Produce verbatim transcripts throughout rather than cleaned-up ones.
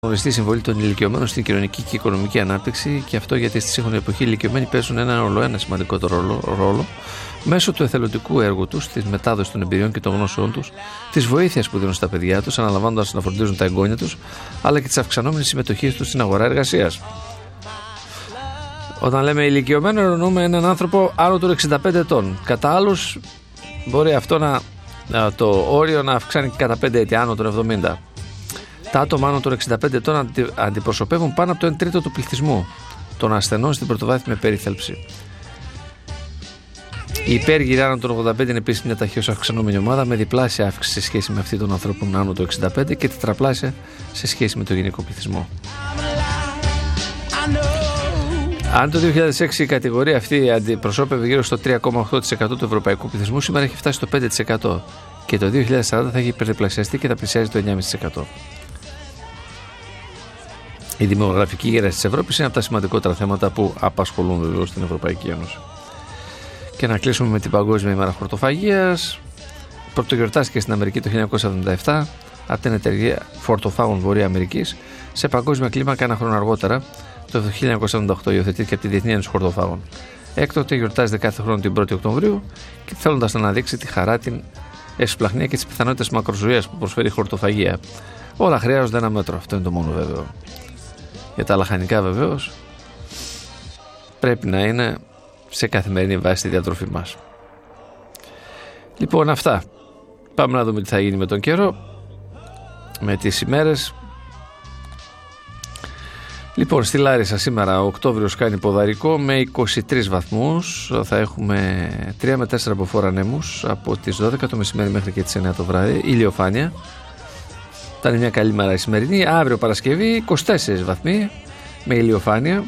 Γνωριστή συμβολή των ηλικιωμένων στην κοινωνική και οικονομική ανάπτυξη, και αυτό γιατί στη σύγχρονη εποχή οι ηλικιωμένοι παίζουν έναν ολοένα σημαντικότερο ρόλο, ρόλο μέσω του εθελοντικού έργου τους, της μετάδοσης των εμπειριών και των γνώσεών τους, της βοήθειας που δίνουν στα παιδιά τους, αναλαμβάνοντας να φροντίζουν τα εγγόνια τους, αλλά και της αυξανόμενης συμμετοχής τους στην αγορά εργασίας. Όταν λέμε ηλικιωμένο, εννοούμε έναν άνθρωπο άνω των εξήντα πέντε ετών. Κατά άλλους, μπορεί αυτό να, το όριο να αυξάνει και κατά πέντε έτη, άνω των εβδομήντα. Τα άτομα άνω των εξήντα πέντε ετών αντι, αντιπροσωπεύουν πάνω από το ένα τρίτο του πληθυσμού των ασθενών στην πρωτοβάθμια περίθαλψη. Οι υπέργυροι άνω των ογδόντα πέντε είναι επίσης μια ταχύως αυξανόμενη ομάδα, με διπλάσια αύξηση σε σχέση με αυτή των ανθρώπων άνω των εξήντα πέντε και τετραπλάσια σε σχέση με το γενικό πληθυσμό. Αν το δύο χιλιάδες έξι η κατηγορία αυτή αντιπροσώπευε γύρω στο τρία κόμμα οκτώ τοις εκατό του ευρωπαϊκού πληθυσμού, σήμερα έχει φτάσει στο πέντε τοις εκατό και το δύο χιλιάδες σαράντα θα έχει υπερδιπλασιαστεί και θα πλησιάζει το εννιά κόμμα πέντε τοις εκατό. Η δημογραφική γέραση της Ευρώπης είναι από τα σημαντικότερα θέματα που απασχολούν βεβαίως στην Ευρωπαϊκή Ένωση. Και να κλείσουμε με την Παγκόσμια ημέρα χορτοφαγίας. Πρωτογιορτάστηκε στην Αμερική το χίλια εννιακόσια εβδομήντα επτά από την εταιρεία χορτοφάγων Βορείου Αμερικής. Σε παγκόσμια κλίμακα ένα χρόνο αργότερα, το χίλια εννιακόσια εβδομήντα οκτώ, υιοθετήθηκε από τη Διεθνή Ένωση Χορτοφάγων. Έκτοτε γιορτάζεται κάθε χρόνο την πρώτη Οκτωβρίου, και θέλοντας να αναδείξει τη χαρά, την ευσπλαχνία και τις πιθανότητες μακροζωίας που προσφέρει η χορτοφαγία. Όλα χρειάζονται ένα μέτρο, αυτό είναι το μόνο βέβαιο. Για τα λαχανικά βεβαίως πρέπει να είναι σε καθημερινή βάση τη διατροφή μας. Λοιπόν, αυτά. Πάμε να δούμε τι θα γίνει με τον καιρό, με τις ημέρες. Λοιπόν, στη Λάρισα σήμερα ο Οκτώβριος κάνει ποδαρικό με είκοσι τρεις βαθμούς. Θα έχουμε τρία με τέσσερα μποφόρ ανέμους από τις δώδεκα το μεσημέρι μέχρι και τις εννιά το βράδυ. Ηλιοφάνεια. Ήταν μια καλή μέρα η σημερινή. Αύριο Παρασκευή είκοσι τέσσερις βαθμοί με ηλιοφάνεια.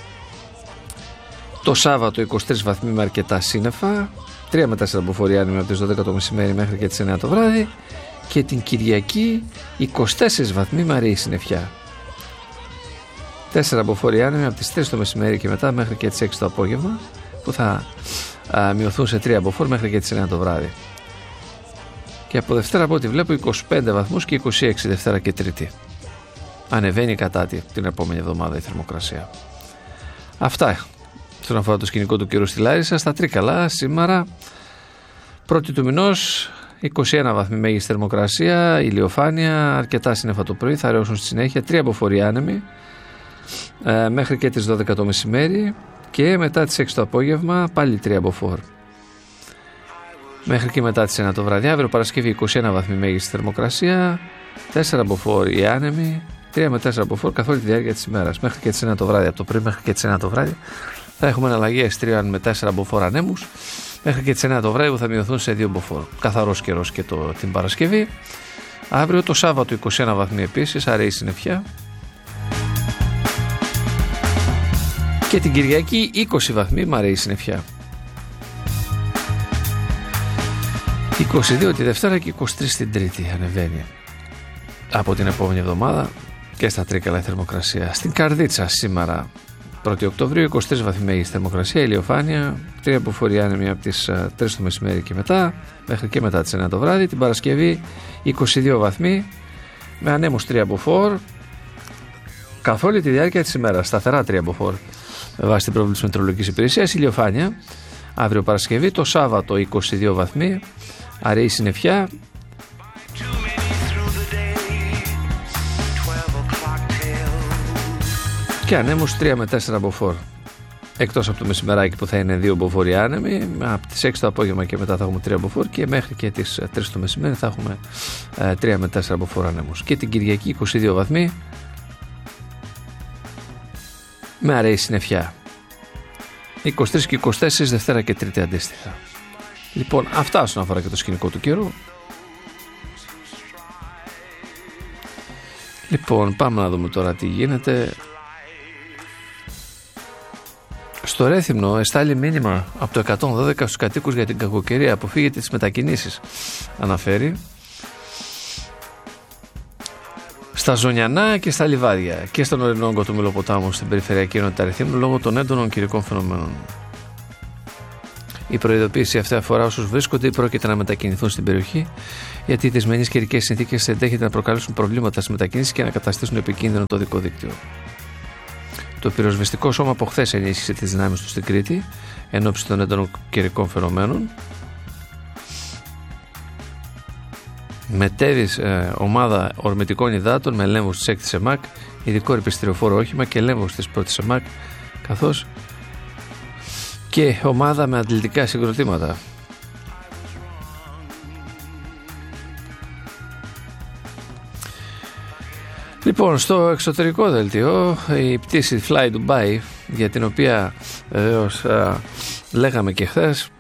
Το Σάββατο είκοσι τρεις βαθμοί με αρκετά σύννεφα. τρία με τέσσερα μποφόρ άνεμοι από τις δώδεκα το μεσημέρι μέχρι και τις εννιά το βράδυ. Και την Κυριακή είκοσι τέσσερις βαθμοί με αραιή συννεφιά. τέσσερα μποφόρ άνεμοι από τις τρεις το μεσημέρι και μετά μέχρι και τις έξι το απόγευμα, που θα α, μειωθούν σε τρία μποφόρ μέχρι και τις εννιά το βράδυ. Και από Δευτέρα, από ό,τι βλέπω, είκοσι πέντε βαθμούς και είκοσι έξι Δευτέρα και Τρίτη. Ανεβαίνει κατά την επόμενη εβδομάδα η θερμοκρασία. Αυτά στον αφορά το σκηνικό του καιρού στη Λάρισα. Στα Τρίκαλα σήμερα, πρώτη του μηνός, είκοσι ένα βαθμοί μέγιστη θερμοκρασία, ηλιοφάνεια, αρκετά σύννεφα το πρωί, θα ρεώσουν στη συνέχεια, τρία μποφόρ άνεμοι ε, μέχρι και τις δώδεκα το μεσημέρι, και μετά τις έξι το απόγευμα πάλι τρία μποφόρ. Μέχρι και μετά τις εννιά το βράδυ. Αύριο Παρασκευή είκοσι ένα βαθμοί μέγιστη θερμοκρασία, τέσσερα μποφόρ οι άνεμοι, τρία με τέσσερα μποφόρ καθ' όλη τη διάρκεια της ημέρας. Μέχρι και τις εννιά το βράδυ, από το πρωί μέχρι και τις εννιά το βράδυ, θα έχουμε εναλλαγές τρία με τέσσερα μποφόρ ανέμους, μέχρι και τις εννιά το βράδυ που θα μειωθούν σε δύο μποφόρ. Καθαρός καιρός και το, την Παρασκευή. Αύριο το Σάββατο είκοσι ένα βαθμοί επίσης, αραιή συννεφιά. Και την Κυριακή είκοσι βαθμοί με αραιή συννεφιά. είκοσι δύο τη Δευτέρα και είκοσι τρεις την Τρίτη ανεβαίνει από την επόμενη εβδομάδα και στα Τρίκαλα η θερμοκρασία. Στην Καρδίτσα σήμερα πρώτη Οκτωβρίου είκοσι τρεις βαθμοί μέγιστη θερμοκρασία, ηλιοφάνεια, τρία μποφόρ άνεμοι από τις τρεις το μεσημέρι και μετά μέχρι και μετά τις εννιά το βράδυ. Την Παρασκευή είκοσι δύο βαθμοί με ανέμους τρία μποφόρ καθ' όλη τη διάρκεια της ημέρας, σταθερά τρία μποφόρ με βάση την πρόβλεψη μετεωρολογικής υπηρεσίας, ηλιοφάνεια. Αύριο Παρασκευή, το Σάββατο είκοσι δύο βαθμοί, αραιή συννεφιά. Και ανέμους τρία με τέσσερα μποφόρ. Εκτός από το μεσημεράκι που θα είναι δύο μποφόρ άνεμοι, από τις έξι το απόγευμα και μετά θα έχουμε τρία μποφόρ, και μέχρι και τις τρεις το μεσημέρι θα έχουμε ε, τρία με τέσσερα μποφόρ ανέμους. Και την Κυριακή είκοσι δύο βαθμοί με αραιή συννεφιά. είκοσι τρεις και είκοσι τέσσερα Δευτέρα και Τρίτη αντίστοιχα. Λοιπόν, αυτά όσον αφορά και το σκηνικό του καιρού. Λοιπόν, πάμε να δούμε τώρα τι γίνεται. Στο Ρέθυμνο εστάλει μήνυμα από το εκατόν δώδεκα στους κατοίκους για την κακοκαιρία. Αποφύγετε τις μετακινήσεις, αναφέρει. Στα Ζωνιανά και στα Λιβάδια και στον ορεινό όγκο του Μελοποτάμου στην περιφερειακή ενότητα Ρεθύμνου λόγω των έντονων καιρικών φαινομένων. Η προειδοποίηση αυτή αφορά όσους βρίσκονται ή πρόκειται να μετακινηθούν στην περιοχή, γιατί οι δυσμενείς καιρικές συνθήκες ενδέχεται να προκαλέσουν προβλήματα στις μετακινήσεις και να καταστήσουν επικίνδυνο το οδικό δίκτυο. Το πυροσβεστικό σώμα από χθες ενίσχυσε τις δυνάμεις του στην Κρήτη εν ώψη των έντονων καιρικών φαινομένων. Μετέβης ε, ομάδα ορμητικών υδάτων με ελέμβους της έκτης ΕΜΑΚ, ειδικό επιστηριοφόρο όχημα και ελέμβους της πρώτης ΕΜΑΚ, καθώς και ομάδα με αντλητικά συγκροτήματα. Λοιπόν, στο εξωτερικό δελτίο, η πτήση Fly Dubai, για την οποία βεβαίως λέγαμε και χθες,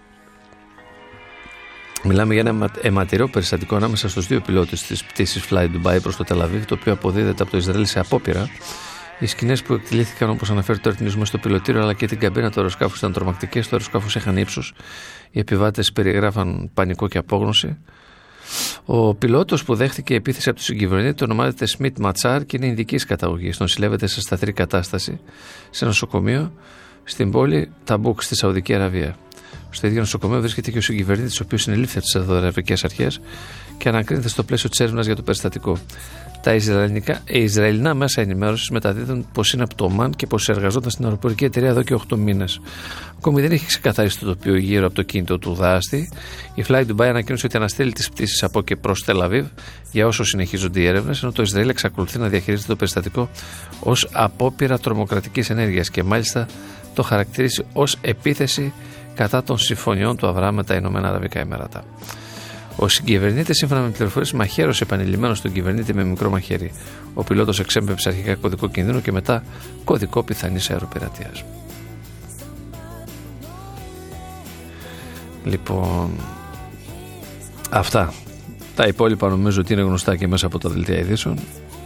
μιλάμε για ένα αιματηρό περιστατικό ανάμεσα στους δύο πιλότους της πτήσης Fly Dubai προς το Τελαβίβ, το οποίο αποδίδεται από το Ισραήλ σε απόπειρα. Οι σκηνές που εκτελήθηκαν, όπως αναφέρει το Earth News, στο πιλωτήριο αλλά και την καμπίνα του αεροσκάφους ήταν τρομακτικές. Το αεροσκάφος είχαν ύψος. Οι επιβάτες περιγράφαν πανικό και απόγνωση. Ο πιλότος που δέχτηκε επίθεση από τον συγκυβερνήτη ονομάζεται Σμιτ Ματσάρ και είναι ειδικής καταγωγής. Τον συλλεύεται σε σταθερή κατάσταση σε νοσοκομείο στην πόλη Ταμπούκ στη Σαουδική Αραβία. Στο ίδιο νοσοκομείο βρίσκεται και ο συγκυβερνήτης, ο οποίος συνελήφθη από τις σαουδαραβικές αρχές και ανακρίνεται στο πλαίσιο της έρευνας για το περιστατικό. Τα Ισραηλινά μέσα ενημέρωσης μεταδίδουν πως είναι από το Ομάν και πως εργαζόταν στην αεροπορική εταιρεία εδώ και οκτώ μήνες. Ακόμη δεν έχει ξεκαθαρίσει το τοπίο γύρω από το κίνητο του δράστη. Η Fly Dubai ανακοίνωσε ότι αναστέλει τις πτήσεις από και προς Τελαβίβ για όσο συνεχίζονται οι έρευνες, ενώ το Ισραήλ εξακολουθεί να διαχειρίζεται το περιστατικό ως απόπειρα τρομοκρατικής ενέργειας και μάλιστα το χαρακτηρίζει ως επίθεση κατά των συμφωνιών του Αβραάμ με τα Ηνωμένα Αραβικά Εμιράτα. Ο συγκυβερνήτης, σύμφωνα με πληροφορίες, μαχαίρωσε επανειλημμένος τον κυβερνήτη με μικρό μαχαίρι. Ο πιλότος εξέμπεψε αρχικά κωδικό κινδύνου και μετά κωδικό πιθανής αεροπειρατείας. Λοιπόν, αυτά. Τα υπόλοιπα νομίζω ότι είναι γνωστά και μέσα από τα δελτία ειδήσεων.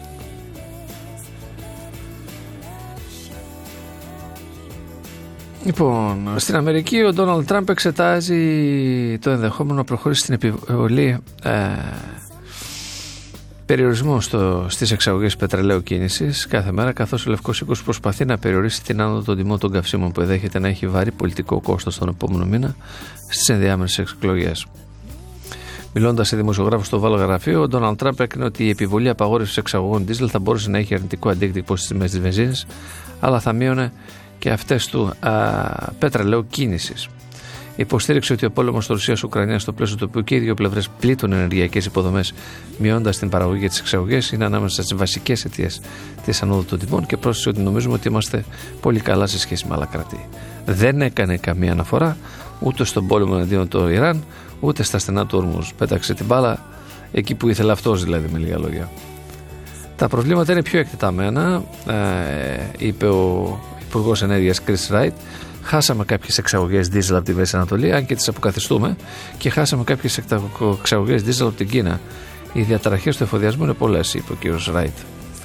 Λοιπόν, στην Αμερική ο Ντόναλντ Τραμπ εξετάζει το ενδεχόμενο να προχωρήσει στην επιβολή ε, περιορισμού στο, στις εξαγωγές πετρελαίου κίνησης κάθε μέρα, καθώς ο Λευκός Οίκος προσπαθεί να περιορίσει την άνοδο των τιμών των καυσίμων που εδέχεται να έχει βαρύ πολιτικό κόστος τον επόμενο μήνα στις ενδιάμεσες εκλογές. Μιλώντας σε δημοσιογράφους στο Oval Γραφείο, ο Ντόναλντ Τραμπ έκρινε ότι η επιβολή απαγόρευσης εξαγωγών δίζελ θα μπορούσε να έχει αρνητικό αντίκτυπο στις τιμές της βενζίνης, αλλά θα μείωνε και αυτές του α, πετρελαίου κίνησης. Υποστήριξε ότι ο πόλεμος της Ρωσίας-Ουκρανίας, στο πλαίσιο του οποίου και οι δύο πλευρές πλήττουν ενεργειακές υποδομές, μειώντας την παραγωγή και τις εξαγωγές, είναι ανάμεσα στις βασικές αιτίες της ανόδου των τιμών και πρόσθεσε ότι νομίζουμε ότι είμαστε πολύ καλά σε σχέση με άλλα κράτη. Δεν έκανε καμία αναφορά ούτε στον πόλεμο εναντίον του Ιράν, ούτε στα στενά του Ορμούζ. Πέταξε την μπάλα εκεί που ήθελε αυτός, δηλαδή, με λίγα λόγια. Τα προβλήματα είναι πιο εκτεταμένα, ε, είπε ο Υπουργός Ενέργειας Chris Wright. Χάσαμε κάποιες εξαγωγές δίζελ από τη Μέση Ανατολή, αν και τις αποκαθιστούμε, και χάσαμε κάποιες εξαγωγές δίζελ από την Κίνα. Οι διαταραχές του εφοδιασμού είναι πολλές, είπε ο κ. Wright.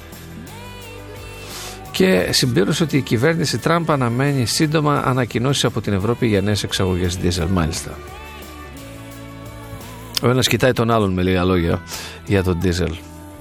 Και συμπλήρωσε ότι η κυβέρνηση Τραμπ αναμένει σύντομα ανακοινώσεις από την Ευρώπη για νέες εξαγωγές δίζελ, μάλιστα. Ο ένας κοιτάει τον άλλον, με λίγα λόγια, για τον δίζελ.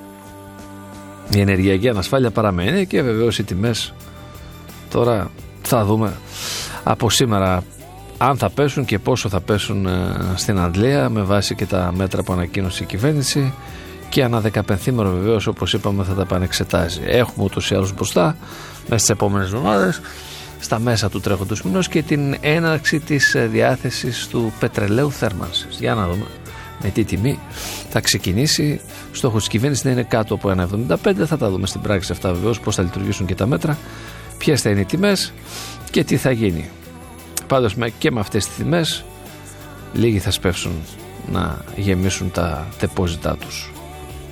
Η ενεργειακή ανασφάλεια παραμένει και βεβαίως οι τιμές τώρα θα δούμε από σήμερα αν θα πέσουν και πόσο θα πέσουν στην Αγγλία, με βάση και τα μέτρα που ανακοίνωσε η κυβέρνηση, και ανά δεκαπενθήμερο βεβαίως, όπως είπαμε, θα τα πανεξετάζει. Έχουμε ούτως ή άλλως μπροστά μέσα στις επόμενες εβδομάδες, στα μέσα του τρέχοντος μηνός, και την έναρξη της διάθεσης του πετρελαίου θέρμανσης. Για να δούμε με τι τιμή θα ξεκινήσει. Στόχος της κυβέρνησης να είναι κάτω από ένα εβδομήντα πέντε. Θα τα δούμε στην πράξη αυτά βεβαίως, πώς θα λειτουργήσουν και τα μέτρα, ποιες θα είναι οι τιμές και τι θα γίνει. Πάντως και με αυτές τις τιμές λίγοι θα σπεύσουν να γεμίσουν τα τεπόζιτά τους.